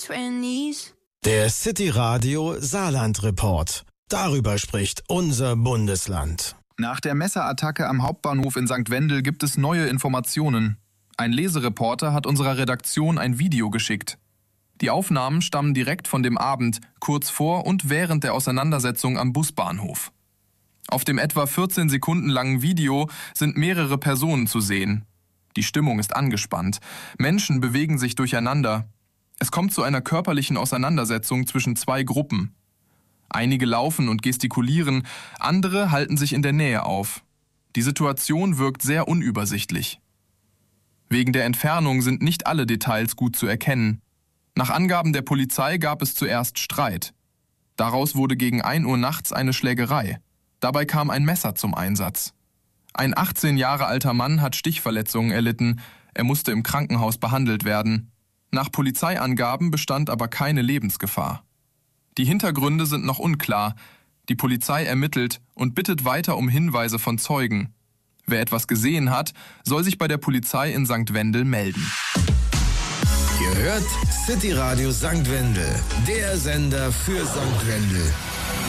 20s. Der City Radio Saarland Report. Darüber spricht unser Bundesland. Nach der Messerattacke am Hauptbahnhof in St. Wendel gibt es neue Informationen. Ein Lesereporter hat unserer Redaktion ein Video geschickt. Die Aufnahmen stammen direkt von dem Abend, kurz vor und während der Auseinandersetzung am Busbahnhof. Auf dem etwa 14 Sekunden langen Video sind mehrere Personen zu sehen. Die Stimmung ist angespannt. Menschen bewegen sich durcheinander. Es kommt zu einer körperlichen Auseinandersetzung zwischen zwei Gruppen. Einige laufen und gestikulieren, andere halten sich in der Nähe auf. Die Situation wirkt sehr unübersichtlich. Wegen der Entfernung sind nicht alle Details gut zu erkennen. Nach Angaben der Polizei gab es zuerst Streit. Daraus wurde gegen 1 Uhr nachts eine Schlägerei. Dabei kam ein Messer zum Einsatz. Ein 18 Jahre alter Mann hat Stichverletzungen erlitten. Er musste im Krankenhaus behandelt werden. Nach Polizeiangaben bestand aber keine Lebensgefahr. Die Hintergründe sind noch unklar. Die Polizei ermittelt und bittet weiter um Hinweise von Zeugen. Wer etwas gesehen hat, soll sich bei der Polizei in St. Wendel melden. Ihr hört City Radio St. Wendel, der Sender für St. Wendel.